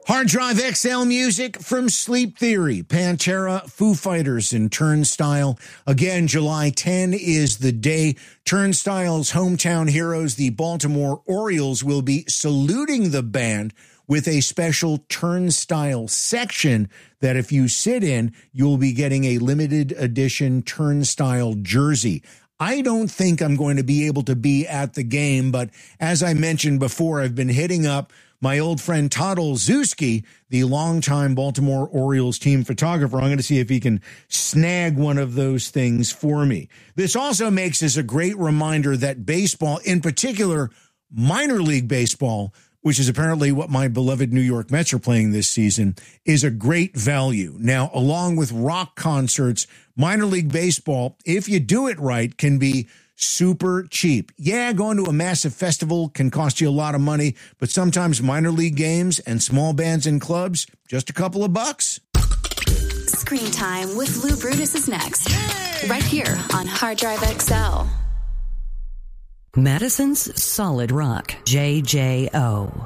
Hard Drive XL music from Sleep Theory, Pantera, Foo Fighters, and Turnstile. Again, July 10 is the day Turnstile's hometown heroes, the Baltimore Orioles, will be saluting the band with a special Turnstile section that if you sit in, you'll be getting a limited edition Turnstile jersey. I don't think I'm going to be able to be at the game, but as I mentioned before, I've been hitting up my old friend Todd Olszewski, the longtime Baltimore Orioles team photographer. I'm going to see if he can snag one of those things for me. This also makes us a great reminder that baseball, in particular minor league baseball, which is apparently what my beloved New York Mets are playing this season, is a great value. Now, along with rock concerts, minor league baseball, if you do it right, can be super cheap. Yeah, going to a massive festival can cost you a lot of money, but sometimes minor league games and small bands and clubs, just a couple of bucks. Screen Time with Lou Brutus is next. Yay! Right here on Hard Drive XL. Madison's Solid Rock, JJO.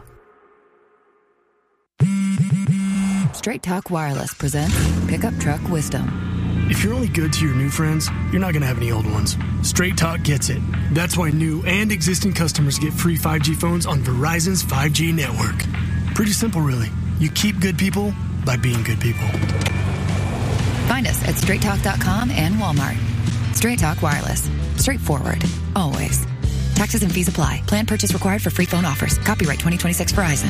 Straight Talk Wireless presents Pickup Truck Wisdom. If you're only good to your new friends, you're not going to have any old ones. Straight Talk gets it. That's why new and existing customers get free 5G phones on Verizon's 5G network. Pretty simple, really. You keep good people by being good people. Find us at straighttalk.com and Walmart. Straight Talk Wireless. Straightforward. Always. Taxes and fees apply. Plan purchase required for free phone offers. Copyright 2026 Verizon.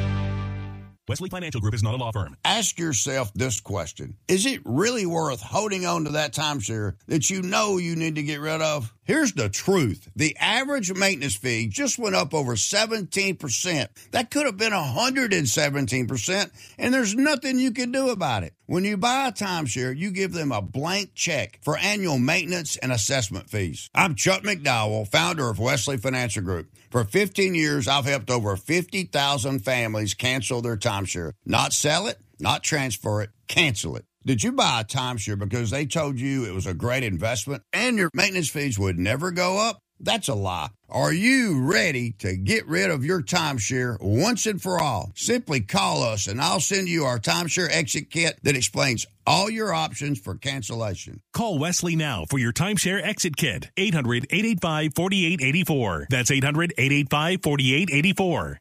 Wesley Financial Group is not a law firm. Ask yourself this question. Is it really worth holding on to that timeshare that you know you need to get rid of? Here's the truth. The average maintenance fee just went up over 17%. That could have been 117%, and there's nothing you can do about it. When you buy a timeshare, you give them a blank check for annual maintenance and assessment fees. I'm Chuck McDowell, founder of Wesley Financial Group. For 15 years, I've helped over 50,000 families cancel their timeshare. Not sell it, not transfer it, cancel it. Did you buy a timeshare because they told you it was a great investment and your maintenance fees would never go up? That's a lie. Are you ready to get rid of your timeshare once and for all? Simply call us and I'll send you our timeshare exit kit that explains all your options for cancellation. Call Wesley now for your timeshare exit kit. 800-885-4884. That's 800-885-4884.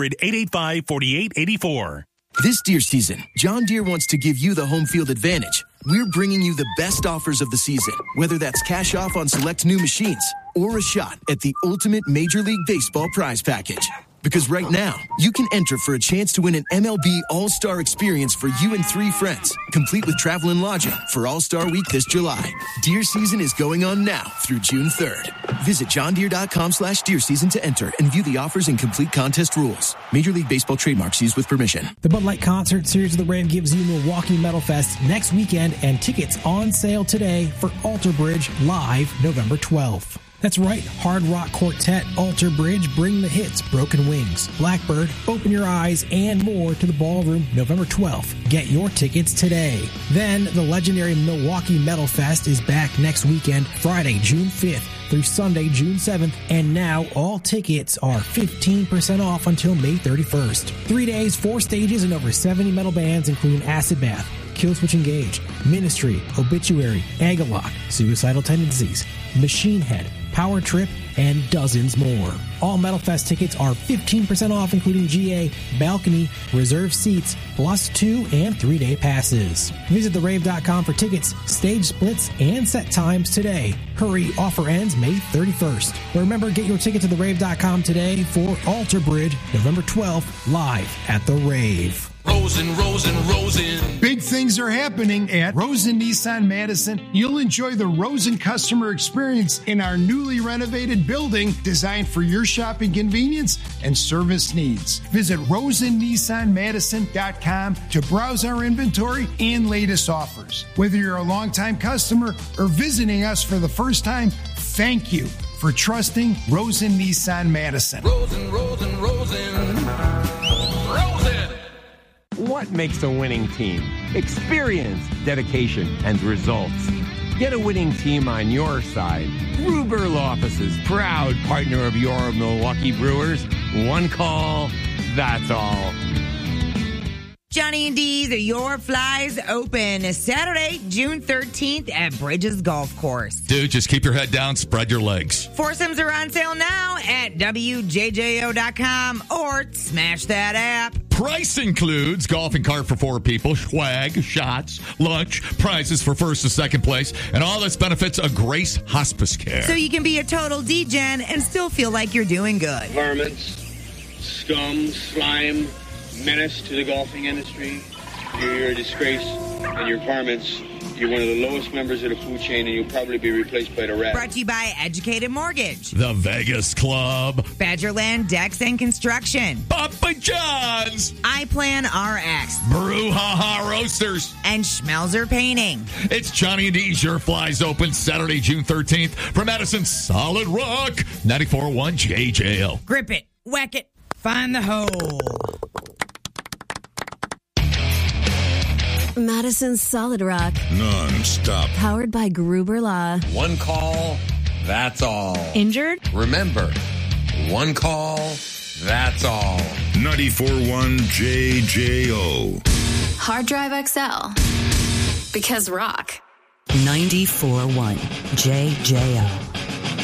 800-885-4884. This Deere season, John Deere wants to give you the home field advantage. We're bringing you the best offers of the season, whether that's cash off on select new machines or a shot at the ultimate Major League Baseball prize package. Because right now, you can enter for a chance to win an MLB All-Star experience for you and 3 friends, complete with travel and lodging for All-Star Week this July. Deer season is going on now through June 3rd. Visit johndeere.com/deer season to enter and view the offers and complete contest rules. Major League Baseball trademarks used with permission. The Bud Light Concert Series of the Rave gives you Milwaukee Metal Fest next weekend and tickets on sale today for Alter Bridge live November 12th. That's right, Hard Rock Quartet, Alter Bridge, Bring the Hits, Broken Wings, Blackbird, Open Your Eyes, and more to the Ballroom November 12th. Get your tickets today. Then, the legendary Milwaukee Metal Fest is back next weekend, Friday, June 5th through Sunday, June 7th, and now all tickets are 15% off until May 31st. 3 days, 4 stages, and over 70 metal bands, including Acid Bath, Killswitch Engage, Ministry, Obituary, Agalock, Suicidal Tendencies, Machine Head, Power Trip, and dozens more. All Metal Fest tickets are 15% off, including GA, balcony, reserved seats, plus 2 and 3 day passes. Visit therave.com for tickets, stage splits, and set times today. Hurry, offer ends May 31st. But remember, get your ticket to therave.com today for Alter Bridge, November 12th, live at The Rave. Rosen. Big things are happening at Rosen Nissan Madison. You'll enjoy the Rosen customer experience in our newly renovated building designed for your shopping convenience and service needs. Visit rosennissanmadison.com to browse our inventory and latest offers. Whether you're a longtime customer or visiting us for the first time, thank you for trusting Rosen Nissan Madison. Rosen. What makes a winning team? Experience, dedication, and results. Get a winning team on your side. Ruberl Offices, proud partner of your Milwaukee Brewers. One call, that's all. Johnny and D's Your Flies Open Saturday, June 13th at Bridges Golf Course. Dude, just keep your head down, spread your legs. Foursomes are on sale now at WJJO.com or smash that app. Price includes golfing cart for 4 people, swag, shots, lunch, prizes for first and second place, and all this benefits a Grace Hospice Care. So you can be a total D-Gen and still feel like you're doing good. Varmints, scum, slime, menace to the golfing industry. You're a disgrace, and your varmints. You're one of the lowest members of the food chain, and you'll probably be replaced by the rat. Brought to you by Educated Mortgage, The Vegas Club, Badgerland Decks and Construction, Papa John's, iPlan RX, Brouhaha Roasters, and Schmelzer Painting. It's Johnny and D's Your Flies Open Saturday, June 13th from Madison Solid Rock, 94.1 JJO. Grip it, whack it, find the hole. Madison Solid Rock. Non-stop. Powered by Gruber Law. One call, that's all. Injured? Remember, one call, that's all. 94.1 JJO. Hard Drive XL. Because rock. 94.1 JJO.